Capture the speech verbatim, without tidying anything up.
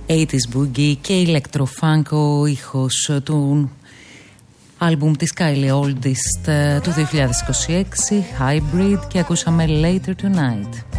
ογδόντα Boogie και Electro-Funk, ο ήχος του άλμπουμ της Kylie Oldest του δύο χιλιάδες είκοσι έξι, Hybrid, και ακούσαμε Later Tonight.